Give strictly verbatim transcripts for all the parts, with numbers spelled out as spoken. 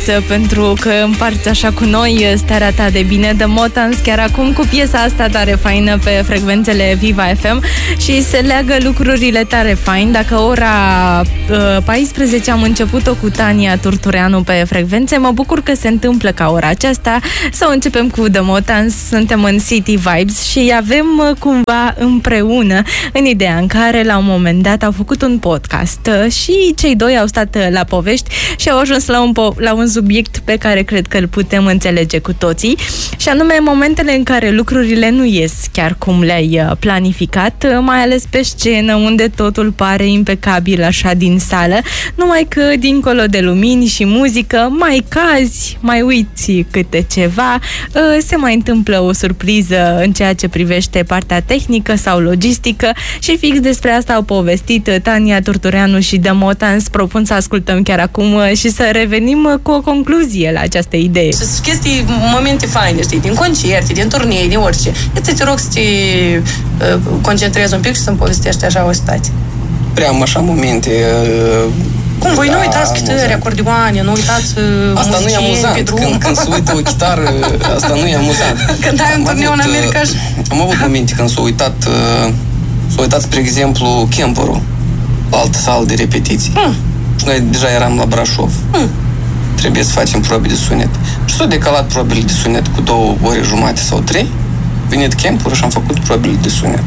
pentru că împarți așa cu noi starea ta de bine. The Motans chiar acum cu piesa asta tare faină pe frecvențele Viva F M și se leagă lucrurile tare fain. Dacă ora uh, paisprezece am început-o cu Tania Turtureanu pe frecvențe, mă bucur că se întâmplă ca ora aceasta să începem cu The Motans. Suntem în City Vibes și avem uh, cumva împreună în ideea în care la un moment dat au făcut un podcast uh, și cei doi au stat uh, la povești și au ajuns la un, po- la un subiect pe care cred că îl putem înțelege cu toții, și anume momentele în care lucrurile nu ies chiar cum le-ai uh, planificat, uh, mai ales pe scenă, unde totul pare impecabil așa din sală, numai că dincolo de lumini și muzică mai cazi, mai uiți câte ceva, uh, se mai întâmplă o surpriză în ceea ce privește partea tehnică sau logistică și fix despre asta au povestit Tania Turtureanu și The Motans. Propun să ascultăm chiar acum și să revenim cu o concluzie la această idee. Sunt chestii, momente faine, știi, din concerte, din turnee, din orice. Este te rog să te uh, concentrezi un pic și să-mi povestești așa o situație. Prea am așa momente... Uh, Cum, voi da, nu uitați chitări, acordioane, nu uitați asta nu e amuzant, când, când se uită o chitară, asta nu e amuzant. Când ai un turneu în America și... Am avut momente când s-a uitat, uh, s-a uitat, spre exemplu, camperul la altă sală de repetiții. Mm. Și noi deja eram la Brașov. Mm. Trebuie să facem probe de sunet. Și s-au decalat probele de sunet cu două ore jumate sau trei. Venit camperul și am făcut probele de sunet.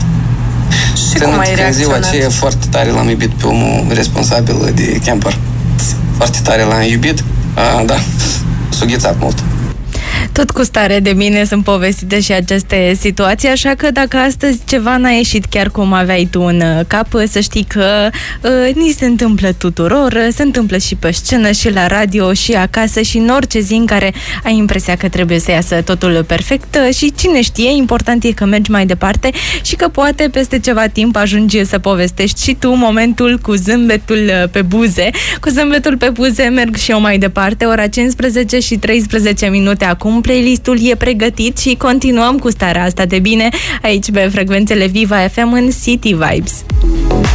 Și cum ai reacționat? În ziua aceea foarte tare l-am iubit pe omul responsabil de camper. Foarte tare l-am iubit. A, da, s-a ghețat mult. Tot cu stare de bine sunt povestite și aceste situații, așa că dacă astăzi ceva n-a ieșit chiar cum aveai tu în cap, să știi că uh, ni se întâmplă tuturor, se întâmplă și pe scenă, și la radio, și acasă, și în orice zi în care ai impresia că trebuie să iasă totul perfect și cine știe, important e că mergi mai departe și că poate peste ceva timp ajungi să povestești și tu momentul cu zâmbetul pe buze. Cu zâmbetul pe buze merg și eu mai departe, ora cincisprezece și treisprezece minute acum. Playlistul e pregătit și continuăm cu starea asta de bine aici pe frecvențele Viva F M în City Vibes.